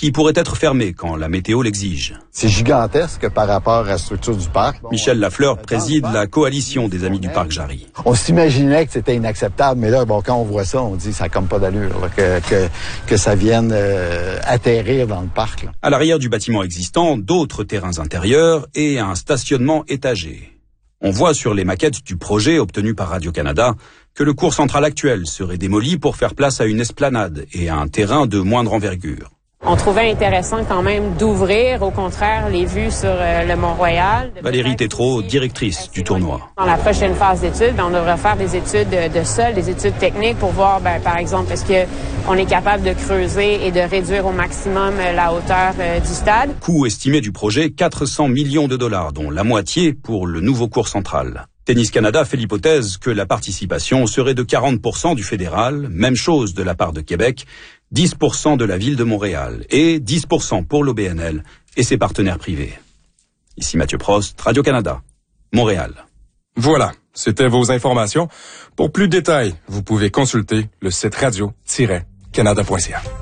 qui pourrait être fermé quand la météo l'exige. C'est gigantesque par rapport à la structure du parc. Michel Lafleur préside la coalition des Amis du Parc Jarry. On s'imaginait que c'était inacceptable, mais là, quand on voit ça, on dit ça n'a comme pas d'allure là, que ça vienne atterrir dans le parc. Là. À l'arrière du bâtiment existant, d'autres terrains intérieurs et un stationnement étagé. On voit sur les maquettes du projet obtenu par Radio-Canada que le cours central actuel serait démoli pour faire place à une esplanade et à un terrain de moindre envergure. On trouvait intéressant quand même d'ouvrir, au contraire, les vues sur le Mont-Royal. Valérie Tétrault, directrice du tournoi. Dans la prochaine phase d'études, on devrait faire des études de sol, des études techniques pour voir, par exemple, est-ce qu'on est capable de creuser et de réduire au maximum la hauteur du stade. Coût estimé du projet, 400 millions de dollars, dont la moitié pour le nouveau cours central. Tennis Canada fait l'hypothèse que la participation serait de 40% du fédéral, même chose de la part de Québec, 10% de la ville de Montréal et 10% pour l'OBNL et ses partenaires privés. Ici Mathieu Prost, Radio-Canada, Montréal. Voilà, c'était vos informations. Pour plus de détails, vous pouvez consulter le site radio-canada.ca.